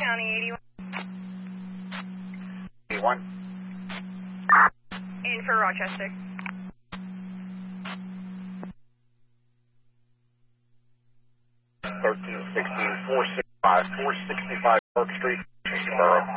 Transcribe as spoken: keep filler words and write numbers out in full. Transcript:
County eighty-one. eighty-one. In for Rochester. thirteen sixteen, four sixty-five, four sixty-five Park Street, Borough.